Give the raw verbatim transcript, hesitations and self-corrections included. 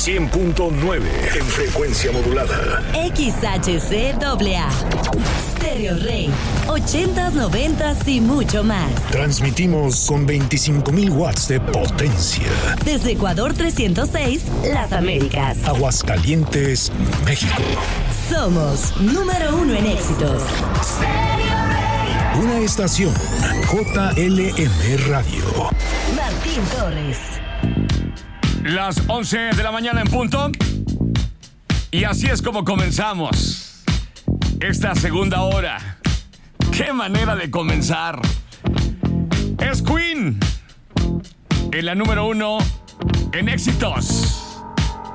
cien punto nueve en frecuencia modulada. X H C A A. Stereo Rey. ochentas, noventas y mucho más. Transmitimos con veinticinco mil watts de potencia. Desde Ecuador trescientos seis, Las Américas. Aguascalientes, México. Somos número uno en éxitos. Una estación J L M Radio. Martín Torres. Las once de la mañana en punto. Y así es como comenzamos esta segunda hora. ¡Qué manera de comenzar! Es Queen en la número uno en éxitos.